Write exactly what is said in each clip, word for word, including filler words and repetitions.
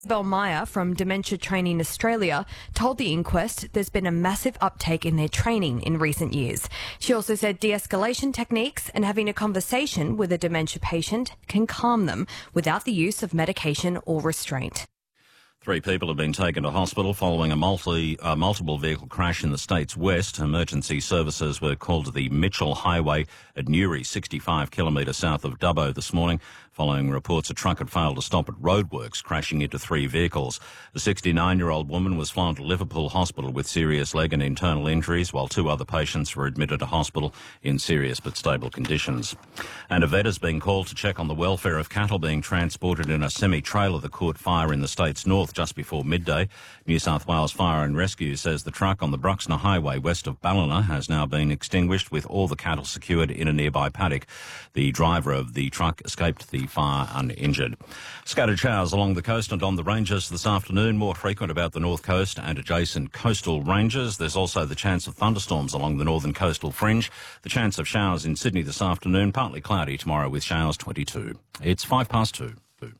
Isabel Meyer from Dementia Training Australia told the inquest there's been a massive uptake in their training in recent years. She also said de-escalation techniques and having a conversation with a dementia patient can calm them without the use of medication or restraint. Three people have been taken to hospital following a multi, uh, multiple vehicle crash in the state's west. Emergency services were called to the Mitchell Highway at Newry, sixty-five kilometres south of Dubbo this morning, following reports a truck had failed to stop at roadworks, crashing into three vehicles. A sixty-nine-year-old woman was flown to Liverpool Hospital with serious leg and internal injuries, while two other patients were admitted to hospital in serious but stable conditions. And a vet has been called to check on the welfare of cattle being transported in a semi-trailer that caught fire in the state's north just before midday. New South Wales Fire and Rescue says the truck on the Bruxner Highway west of Ballina has now been extinguished, with all the cattle secured in a nearby paddock. The driver of the truck escaped the fire uninjured. Scattered showers along the coast and on the ranges this afternoon, more frequent about the north coast and adjacent coastal ranges. There's also the chance of thunderstorms along the northern coastal fringe. The chance of showers in Sydney this afternoon, partly cloudy tomorrow with showers twenty-two. It's five past two.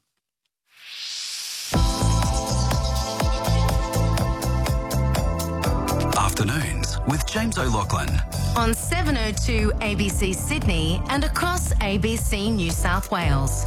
Afternoons with James O'Loughlin. On seven oh two A B C Sydney and across A B C New South Wales.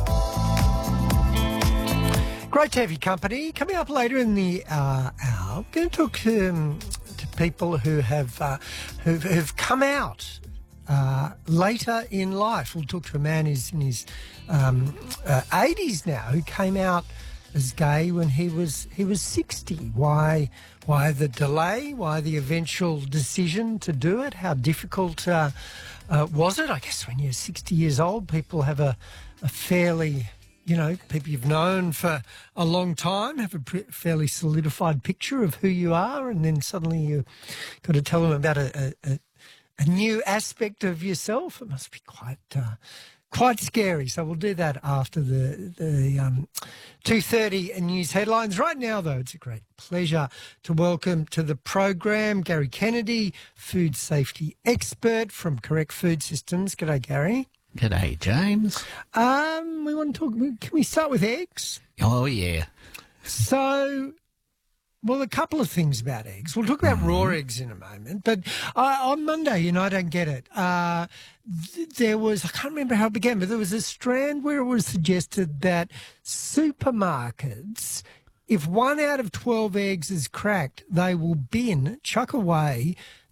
Great to have your company. Coming up later in the uh, hour, we're going to talk to, um, to people who have uh, who've, who've come out uh, later in life. We'll talk to a man who's in his um, uh, eighties now, who came out as gay when he was he was sixty. Why why the delay? Why the eventual decision to do it? How difficult uh, uh, was it? I guess when you're sixty years old, people have a, a fairly, you know, people you've known for a long time have a pre- fairly solidified picture of who you are, and then suddenly you've got to tell them about a, a, a new aspect of yourself. It must be quite... Uh, Quite scary. So we'll do that after the the um, two thirty news headlines. Right now, though, it's a great pleasure to welcome to the program Gary Kennedy, food safety expert from Correct Food Systems. G'day, Gary. G'day, James. Um, we want to talk. Can we start with eggs? Oh, yeah. So... Well, a couple of things about eggs. We'll talk about mm-hmm. raw eggs in a moment. But uh, on Monday, you know, I don't get it. Uh, th- there was, I can't remember how it began, but there was a strand where it was suggested that supermarkets, if one out of twelve eggs is cracked, they will bin, chuck away